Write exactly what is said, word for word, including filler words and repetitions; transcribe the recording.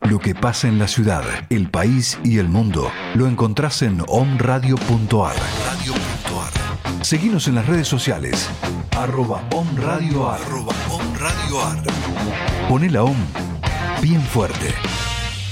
Lo que pasa en la ciudad, el país y el mundo lo encontrás en omradio punto ar. Seguinos en las redes sociales. Arroba omradioar. Arroba omradioar. Poné la om bien fuerte.